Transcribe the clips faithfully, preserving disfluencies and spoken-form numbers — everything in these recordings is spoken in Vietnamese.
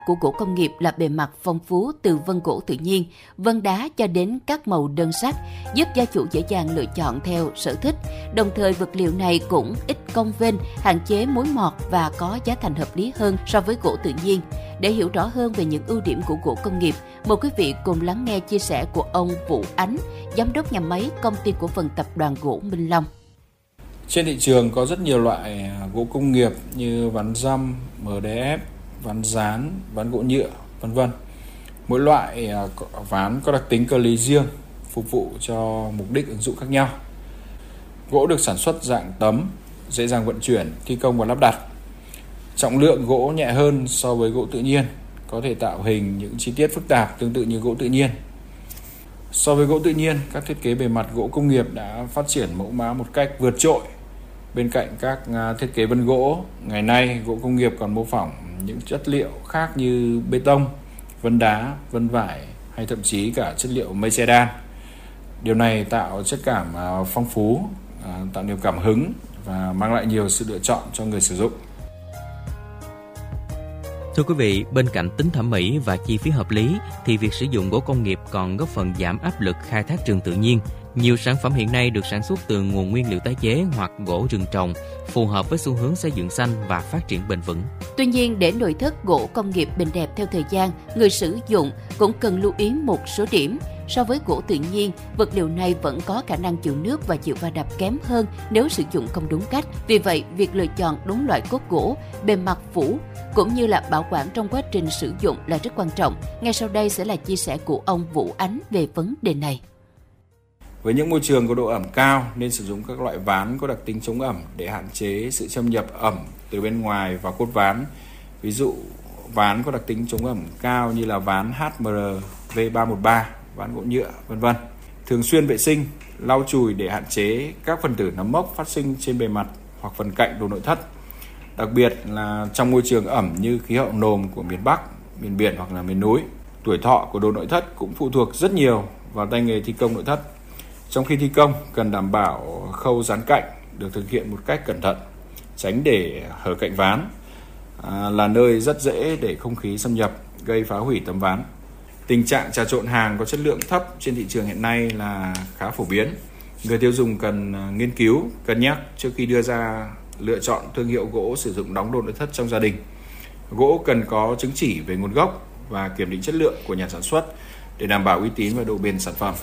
của gỗ công nghiệp là bề mặt phong phú từ vân gỗ tự nhiên, vân đá cho đến các màu đơn sắc, giúp gia chủ dễ dàng lựa chọn theo sở thích. Đồng thời vật liệu này cũng ít cong vênh, hạn chế mối mọt và có giá thành hợp lý hơn so với gỗ tự nhiên. Để hiểu rõ hơn về những ưu điểm của gỗ công nghiệp, mời quý vị cùng lắng nghe chia sẻ của ông Vũ Ánh, giám đốc nhà máy công ty cổ phần tập đoàn gỗ Minh Long. Trên thị trường có rất nhiều loại gỗ công nghiệp như ván răm, em đê ép, ván dán, ván gỗ nhựa, vân vân. Mỗi loại ván có đặc tính cơ lý riêng, phục vụ cho mục đích ứng dụng khác nhau. Gỗ được sản xuất dạng tấm, dễ dàng vận chuyển, thi công và lắp đặt. Trọng lượng gỗ nhẹ hơn so với gỗ tự nhiên, có thể tạo hình những chi tiết phức tạp tương tự như gỗ tự nhiên. So với gỗ tự nhiên, các thiết kế bề mặt gỗ công nghiệp đã phát triển mẫu mã một cách vượt trội. Bên cạnh các thiết kế vân gỗ, ngày nay gỗ công nghiệp còn mô phỏng những chất liệu khác như bê tông, vân đá, vân vải hay thậm chí cả chất liệu mây che đan. Điều này tạo chất cảm phong phú, tạo niềm cảm hứng và mang lại nhiều sự lựa chọn cho người sử dụng. Thưa quý vị, bên cạnh tính thẩm mỹ và chi phí hợp lý thì việc sử dụng gỗ công nghiệp còn góp phần giảm áp lực khai thác rừng tự nhiên. Nhiều sản phẩm hiện nay được sản xuất từ nguồn nguyên liệu tái chế hoặc gỗ rừng trồng, phù hợp với xu hướng xây dựng xanh và phát triển bền vững. Tuy nhiên, để nội thất gỗ công nghiệp bền đẹp theo thời gian, người sử dụng cũng cần lưu ý một số điểm. So với gỗ tự nhiên, vật liệu này vẫn có khả năng chịu nước và chịu va đập kém hơn nếu sử dụng không đúng cách. Vì vậy, việc lựa chọn đúng loại cốt gỗ, bề mặt phủ cũng như là bảo quản trong quá trình sử dụng là rất quan trọng. Ngay sau đây sẽ là chia sẻ của ông Vũ Ánh về vấn đề này. Với những môi trường có độ ẩm cao nên sử dụng các loại ván có đặc tính chống ẩm để hạn chế sự xâm nhập ẩm từ bên ngoài vào cốt ván. Ví dụ ván có đặc tính chống ẩm cao như là ván hát em rờ V ba một ba, ván gỗ nhựa, vân vân. Thường xuyên vệ sinh, lau chùi để hạn chế các phần tử nấm mốc phát sinh trên bề mặt hoặc phần cạnh đồ nội thất. Đặc biệt là trong môi trường ẩm như khí hậu nồm của miền Bắc, miền biển hoặc là miền núi. Tuổi thọ của đồ nội thất cũng phụ thuộc rất nhiều vào tay nghề thi công nội thất. Trong khi thi công, cần đảm bảo khâu dán cạnh được thực hiện một cách cẩn thận, tránh để hở cạnh ván, à, là nơi rất dễ để không khí xâm nhập, gây phá hủy tấm ván. Tình trạng trà trộn hàng có chất lượng thấp trên thị trường hiện nay là khá phổ biến. Người tiêu dùng cần nghiên cứu, cân nhắc trước khi đưa ra lựa chọn thương hiệu gỗ sử dụng đóng đồ nội thất trong gia đình. Gỗ cần có chứng chỉ về nguồn gốc và kiểm định chất lượng của nhà sản xuất để đảm bảo uy tín và độ bền sản phẩm.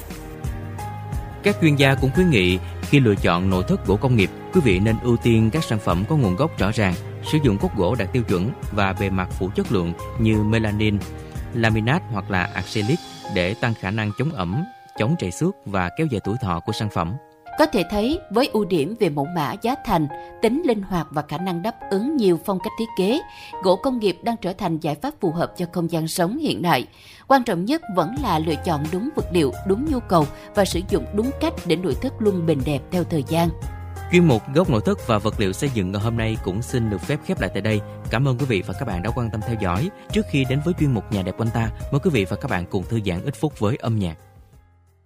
Các chuyên gia cũng khuyến nghị khi lựa chọn nội thất gỗ công nghiệp, quý vị nên ưu tiên các sản phẩm có nguồn gốc rõ ràng, sử dụng cốt gỗ đạt tiêu chuẩn và bề mặt phủ chất lượng như melanin, laminat hoặc là acrylic để tăng khả năng chống ẩm, chống trầy xước và kéo dài tuổi thọ của sản phẩm. Có thể thấy, với ưu điểm về mẫu mã, giá thành, tính linh hoạt và khả năng đáp ứng nhiều phong cách thiết kế, gỗ công nghiệp đang trở thành giải pháp phù hợp cho không gian sống hiện đại. Quan trọng nhất vẫn là lựa chọn đúng vật liệu, đúng nhu cầu và sử dụng đúng cách để nội thất luôn bền đẹp theo thời gian. Chuyên mục Góc nội thất và vật liệu xây dựng ngày hôm nay cũng xin được phép khép lại tại đây. Cảm ơn quý vị và các bạn đã quan tâm theo dõi. Trước khi đến với chuyên mục Nhà đẹp quanh ta, mời quý vị và các bạn cùng thư giãn ít phút với âm nhạc.